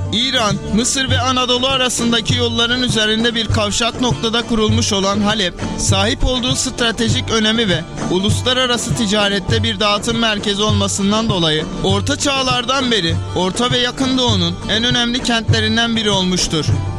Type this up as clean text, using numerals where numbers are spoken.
İran, Mısır ve Anadolu arasındaki yolların üzerinde bir kavşak noktada kurulmuş olan Halep, sahip olduğu stratejik önemi ve uluslararası ticarette bir dağıtım merkezi olmasından dolayı Orta Çağlardan beri Orta ve Yakın Doğu'nun en önemli kentlerinden biri olmuştur.